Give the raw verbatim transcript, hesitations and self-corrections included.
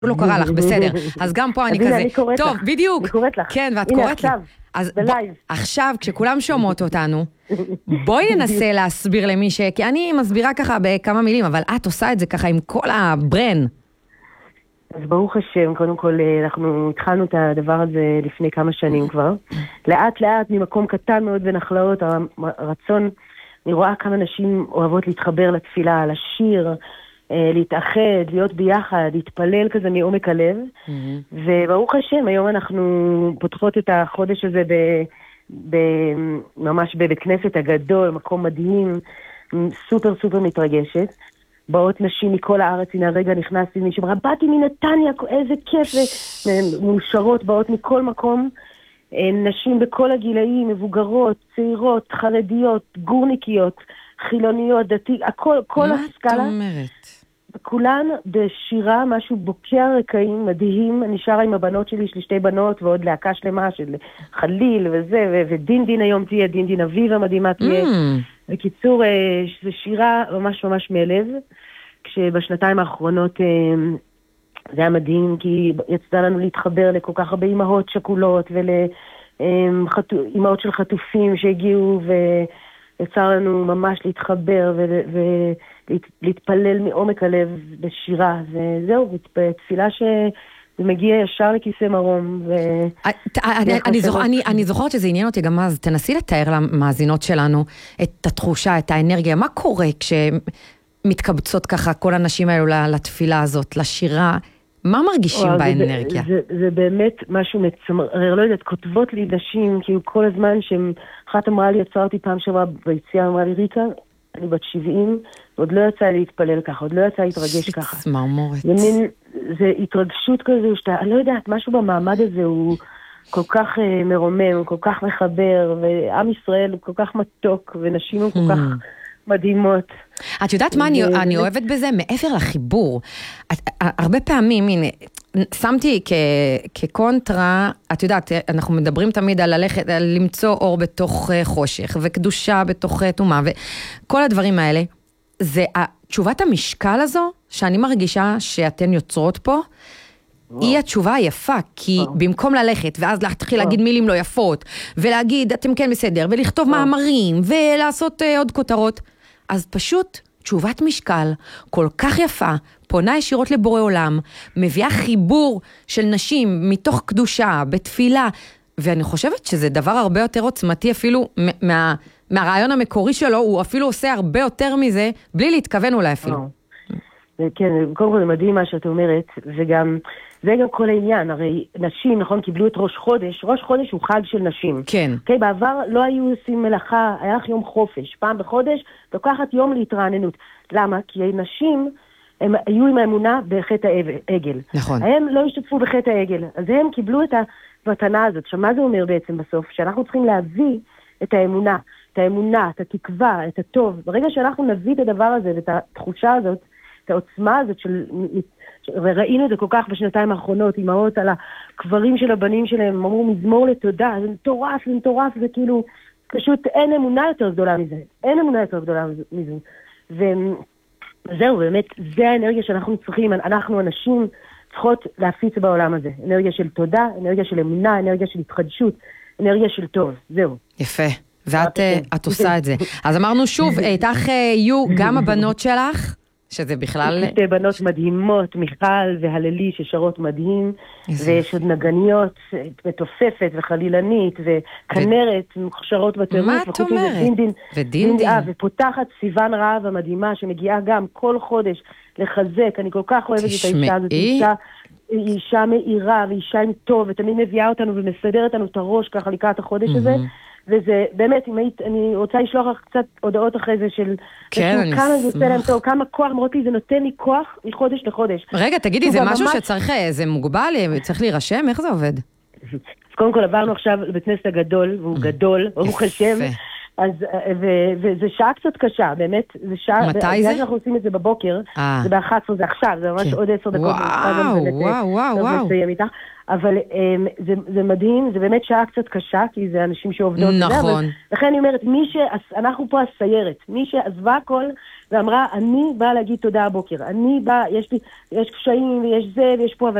לא קרא לך, בסדר. אז גם פה אני כזה, טוב, בדיוק. אני קוראת לך. כן, ואת קוראת לי. אז עכשיו, כשכולם שומעות אותנו, בואי ננסה להסביר למי ש... כי אני מסבירה ככה בכמה מילים, אבל את עושה את זה ככה עם כל הברן. אז ברוך השם, קודם כל, אנחנו התחלנו את הדבר הזה לפני כמה שנים כבר. לאט לאט, ממקום קטן מאוד ונחלאות, הרצון, אני רואה כמה נשים אוהבות להתחבר לתפילה, לשיר, להתאחד, להיות ביחד, להתפלל כזה מעומק הלב. וברוך השם, היום אנחנו פותחות את החודש הזה ב, ב, ממש בבית כנסת הגדול, מקום מדהים, סופר סופר מתרגשת. באות נשים מכל הארץ, הנה הרגע נכנסתי, מי שאמרה, באתי מנתניה, איזה כיף, ומאושרות, באות מכל מקום, נשים בכל הגילאים, מבוגרות, צעירות, חרדיות, גורניקיות, חילוניות, דתי, הכל, כל הסקאלה. מה את אומרת? כולן בשירה, משהו בוקע רקעים מדהים. אני שרה עם הבנות שלי, יש לי שתי בנות, ועוד להקה שלמה של חליל וזה, ודין דין היום תהיה, דין דין אביב המדהימה תהיה. בקיצור, זו שירה ממש ממש מלב, כשבשנתיים האחרונות זה היה מדהים, כי יצא לנו להתחבר לכל כך הרבה אמהות שכולות, ולאמהות של חטופים שהגיעו, ויצא לנו ממש להתחבר ולהתפלל מעומק הלב בשירה, וזהו, בתפילה ש... זה מגיע ישר לכיסא מרום. אני זוכרת שזה עניין אותי גם אז, תנסי לתאר למאזינות שלנו את התחושה, את האנרגיה, מה קורה כשמתקבצות ככה כל הנשים האלו לתפילה הזאת, לשירה, מה מרגישים באנרגיה? זה באמת משהו מצמרר, לא יודעת, כותבות לי נשים, כאילו כל הזמן שאחת אמרה לי, יצרתי פעם שבוע ביציאה, אמרה לי, ריקה, אני בת שבעים, עוד לא יצא להתפלל ככה, עוד לא יצא להתרגש ככה. צמרמורת. זה מין, זה התרגשות כזו, שאתה, אני לא יודעת, משהו במעמד הזה הוא כל כך uh, מרומם, כל כך מחבר, ועם ישראל הוא כל כך מתוק, ונשים הוא כל כך מדהימות. את יודעת מה אני, אני אוהבת בזה? מעבר לחיבור. את, הרבה פעמים, הנה, שמתי כ, כקונטרה, את יודעת, אנחנו מדברים תמיד על ללכת, על למצוא אור בתוך חושך, וקדושה בתוך תאומה, וכל הדברים האלה. זה תשובת המשקל הזו, שאני מרגישה שאתן יוצרות פה, היא התשובה היפה, כי במקום ללכת, ואז להתחיל להגיד מילים לא יפות, ולהגיד אתם כן בסדר, ולכתוב מאמרים, ולעשות עוד כותרות, אז פשוט תשובת משקל כל כך יפה, פונה ישירות לבורא עולם, מביאה חיבור של נשים מתוך קדושה, בתפילה, ואני חושבת שזה דבר הרבה יותר עוצמתי אפילו מה, מהרעיון המקורי שלו, הוא אפילו עושה הרבה יותר מזה, בלי להתכוון אולי אפילו. כן, קודם כל זה מדהים מה שאת אומרת, וגם, זה גם כל העניין, הרי נשים, נכון, קיבלו את ראש חודש, ראש חודש הוא חג של נשים. כן. Okay, בעבר לא היו עושים מלאכה, היה לך יום חופש, פעם בחודש, לוקחת יום להתרעננות. למה? כי נשים, הם היו עם האמונה בחטא העגל. נכון. הם לא השתתפו בחטא העגל, אז הם קיבלו את המתנה הזאת. שמה זה אומר בעצם בסוף? שאנחנו צריכים להביא את האמונה, את האמונה, את התקווה, את הטוב. ברגע שאנחנו נביא את הדבר הזה ואת התחושה הזאת, את העוצמה הזאת של... וראינו את זה כל כך בשנתיים האחרונות, אמהות על הקברים של הבנים שלהם, אמרו מזמור לתודה, זה מטורף, זה מטורף, זה כאילו, פשוט אין אמונה יותר גדולה מזה, אין אמונה יותר גדולה מזה. וזהו, באמת, זה האנרגיה שאנחנו צריכים, אנחנו אנשים צריכות להפיץ בעולם הזה, אנרגיה של תודה, אנרגיה של אמונה, אנרגיה של התחדשות, אנרגיה של טוב, זהו. יפה, ואת את עושה את זה. אז אמרנו שוב, איתך יהיו גם הבנות שלך, שזה בכלל... שתי בנות מדהימות, מיכל והללי ששרות מדהים, ויש עוד נגניות, מתופפת וחלילנית, וכנרת, שרות בטירוף. מה את אומרת? ודין דין. ופותחת סיוון רהב המדהימה, שמגיעה גם כל חודש לחזק, אני כל כך אוהבת את האישה הזאת, היא אישה מאירה, ואישה עם טוב, ותמיד מביאה אותנו ומסדרת לנו את הראש ככה לקראת החודש הזה, וזה באמת, אם היית, אני רוצה לשלוח לך קצת הודעות אחרי זה של... כן, אני כמה זה עושה להם טוב, כמה כוח, אמרות לי, זה נותן לי כוח מחודש לחודש. רגע, תגידי, זה משהו שצריך, זה מוגבל, צריך להירשם? איך זה עובד? אז קודם כל עברנו עכשיו לבית כנסת הגדול, והוא גדול, ברוך השם, אז, וזה שעה קצת קשה, באמת, זה שעה... מתי זה? אנחנו עושים את זה בבוקר, זה ב-אחת עשרה, זה עכשיו, זה ממש עוד עשר דקות. וואו, וואו, וואו, וואו. אבל זה, זה מדהים, זה באמת שעה קצת קשה, כי זה אנשים שעובדות. נכון. לכן אני אומרת, מי ש... אנחנו פה הסיירת, מי שעזבה הכל ואמרה, אני באה להגיד תודה הבוקר, אני באה, יש לי, יש קשיים ויש זה ויש פה, אבל